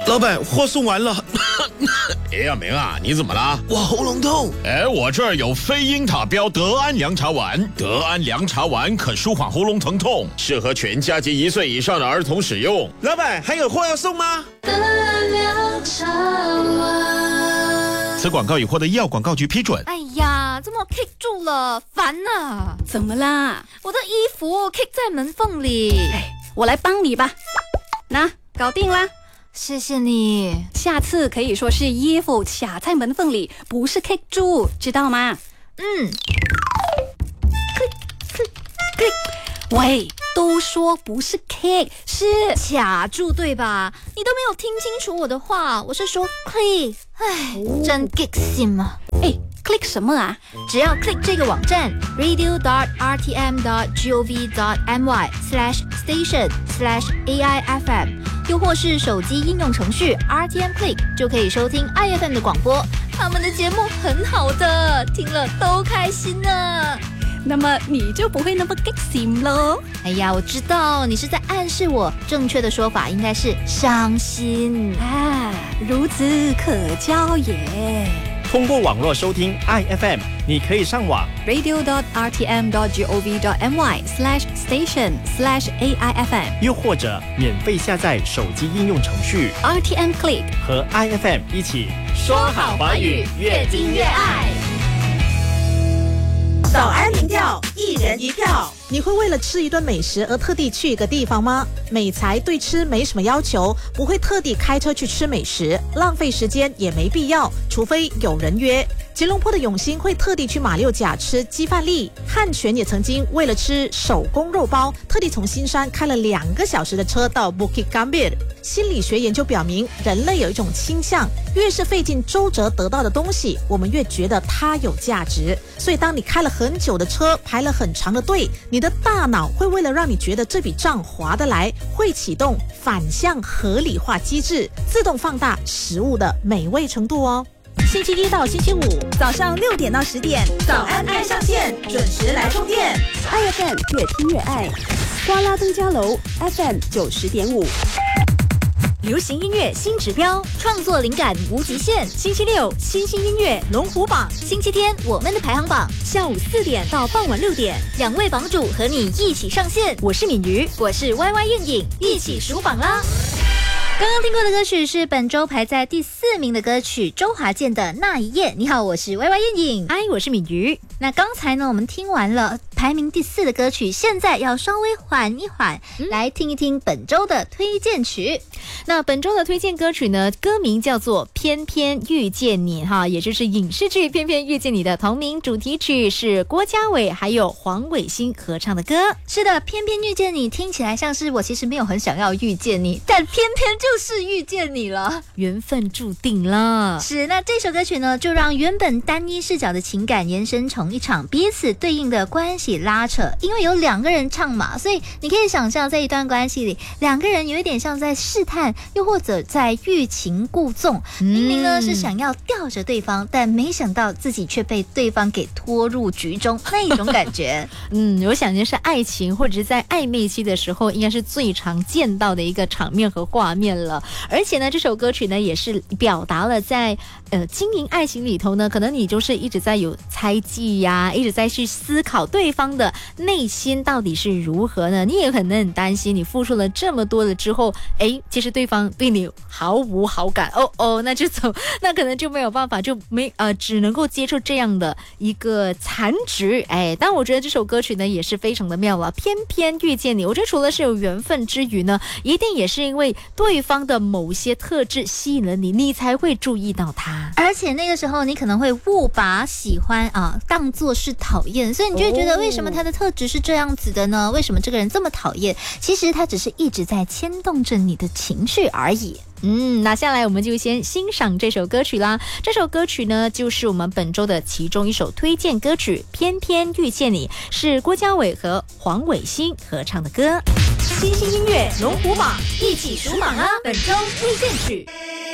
老板，货送完了。 哎呀，明啊，你怎么了？ 我喉咙痛。 我这儿有非英塔标德安凉茶丸，德安凉茶丸可舒缓喉咙疼痛，适合全家及1岁以上的儿童使用。 老板，还有货要送吗？ 德安凉茶丸。 此广告已获得医药广告局批准。 哎呀，这么 kick 住了，烦啊！ 怎么啦？ 我的衣服 kick 在门缝里。 我来帮你吧。那搞定啦。 谢谢你。 下次可以说是衣服卡在门缝里，不是 kick 住，知道吗？喂，都说不是 kick， 是卡住对吧？你都没有听清楚我的话，我是说 click。真 kick 心啊 ！click 什么啊？ 只要 click 这个网站 radio.rtm.gov.my/station/AIFM， 又或是手机应用程序 RTM Click， 就可以收听 IFM 的广播。他们的节目很好的，听了都开心呢。 那么你就不会那么 kick 心咯。 哎呀，我知道你是在暗示我，正确的说法应该是伤心啊，孺子可教也。 通过网络收听 IFM， 你可以上网 radio.rtm.gov.my/station/AIFM， 又或者免费下载手机应用程序 RTM Click， 和 IFM 一起说好华语，越听越爱。 早安民调，1人1票。你会为了吃一顿美食而特地去一个地方吗？美才对吃没什么要求，不会特地开车去吃美食，浪费时间也没必要，除非有人约。吉隆坡的永兴会特地去马六甲吃鸡饭粒，汉泉也曾经为了吃手工肉包，特地从新山开了2个小时的车到 Bukit Gambir。心理学研究表明，人类有一种倾向，越是费尽周折得到的东西，我们越觉得它有价值。所以当你开了很久的车，排了很长的队，你的大脑会为了让你觉得这笔账划得来，会启动反向合理化机制，自动放大食物的美味程度哦。星期1到星期5早上6点到10点，早安爱上线，准时来充电。 IFM 越听越爱，瓜拉登嘉楼 FM 90.5。 流行音乐新指标，创作灵感无极限。星期6新兴音乐龙虎榜，星期天我们的排行榜，下午4点到傍晚6点，2位榜主和你一起上线。我是敏瑜，我是 YY 燕影，一起数榜啦。刚刚听过的歌曲是本周排在第4名的歌曲，周华健的《那一夜》。你好，我是 YY 燕影， 嗨，我是敏瑜。 那刚才呢，我们听完了排名第4的歌曲，现在要稍微缓一缓，来听一听本周的推荐曲。 那本周的推荐歌曲呢，歌名叫做《偏偏遇见你》哈，也就是影视剧《偏偏遇见你》的同名主题曲，是郭嘉伟还有黄伟星合唱的歌。 是的，偏偏遇见你听起来像是我其实没有很想要遇见你，但偏偏就是遇见你了， 缘分注定了。 是，那这首歌曲呢，就让原本单一视角的情感延伸成一场彼此对应的关系拉扯。因为有2个人唱嘛，所以你可以想象在一段关系里，2个人有一点像在试探，又或者在欲擒故纵。明明呢是想要吊着对方，但没想到自己却被对方给拖入局中，那一种感觉。 我想就是爱情或者是在暧昧期的时候，应该是最常见到的一个场面和画面了。而且呢，这首歌曲呢也是表达了在经营爱情里头呢，可能你就是一直在有猜忌呀，一直在去思考对方的内心到底是如何呢？你也可能很担心，你付出了这么多了之后，其实对方对你毫无好感，那可能就没有办法，就只能够接受这样的一个残局。但我觉得这首歌曲呢也是非常的妙了，偏偏遇见你。我觉得除了是有缘分之余呢，一定也是因为对方的某些特质吸引了你，你才会注意到他。 而且那个时候你可能会误把喜欢当作是讨厌，所以你就会觉得为什么他的特质是这样子的呢？为什么这个人这么讨厌？其实他只是一直在牵动着你的情绪而已。 那下来我们就先欣赏这首歌曲啦。这首歌曲呢，就是我们本周的其中一首推荐歌曲《偏偏遇见你》，是郭嘉伟和黄伟星合唱的歌。 新兴音乐龙虎榜，一起数榜啊！本周推荐曲。